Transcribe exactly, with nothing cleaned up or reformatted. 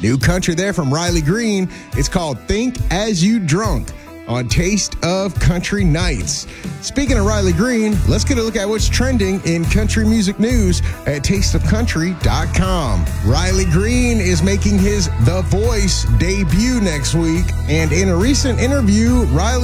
New country there from Riley Green. It's called Think As You Drunk on Taste of Country Nights. Speaking of Riley Green, let's get a look at what's trending in country music news at taste of country dot com. Riley Green is making his The Voice debut next week, and in a recent interview, Riley